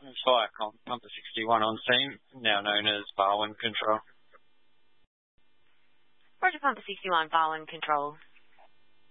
Fire Pumper 61 on scene, now known as Barwon Control. Roger, Pumper 61, Barwon Control.